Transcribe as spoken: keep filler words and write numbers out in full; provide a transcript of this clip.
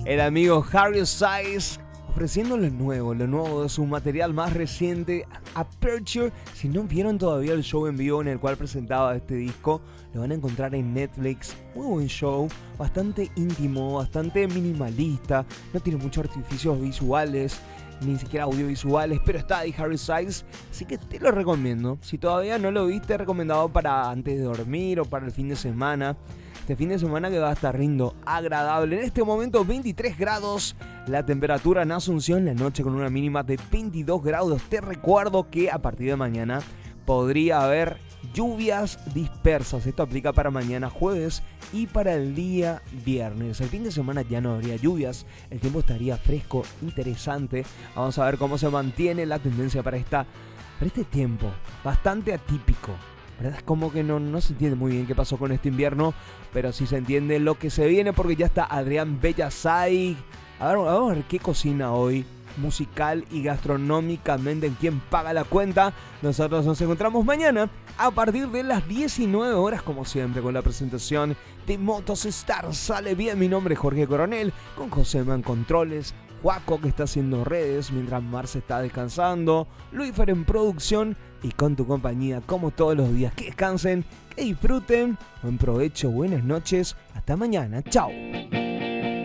el amigo Harry Styles, ofreciendo lo nuevo, lo nuevo de su material más reciente, Aperture. Si no vieron todavía el show en vivo en el cual presentaba este disco, lo van a encontrar en Netflix. Muy buen show, bastante íntimo, bastante minimalista, no tiene muchos artificios visuales, ni siquiera audiovisuales, pero está ahí Harry Styles, así que te lo recomiendo. Si todavía no lo viste, recomendado para antes de dormir o para el fin de semana. Este fin de semana que va a estar lindo, agradable. En este momento veintitrés grados la temperatura en Asunción, la noche con una mínima de veintidós grados. Te recuerdo que a partir de mañana podría haber lluvias dispersas. Esto aplica para mañana jueves y para el día viernes. El fin de semana ya no habría lluvias, el tiempo estaría fresco, interesante. Vamos a ver cómo se mantiene la tendencia para, esta, para este tiempo, bastante atípico. ¿Verdad? Es como que no, no se entiende muy bien qué pasó con este invierno, pero sí se entiende lo que se viene porque ya está Adrián Bellasay. A ver, vamos a ver qué cocina hoy, musical y gastronómicamente, en quién paga la cuenta. Nosotros nos encontramos mañana a partir de las diecinueve horas, como siempre, con la presentación de Motos Star. Sale bien, mi nombre es Jorge Coronel, con Josema en controles, Juaco que está haciendo redes mientras Marce está descansando, Luifer en producción y con tu compañía como todos los días. Que descansen, que disfruten, buen provecho, buenas noches, hasta mañana, chao.